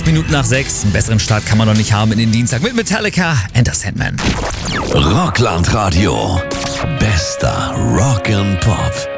Minuten nach 6. Einen besseren Start kann man noch nicht haben in den Dienstag mit Metallica, Enter Sandman. Rockland Radio. Bester Rock and Pop.